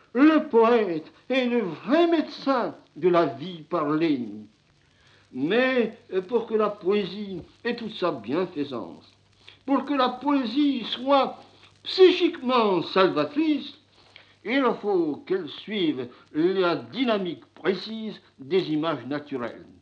Le poète est le vrai médecin de la vie parlée. Mais pour que la poésie ait toute sa bienfaisance, pour que la poésie soit psychiquement salvatrice, il faut qu'elle suive la dynamique précise des images naturelles.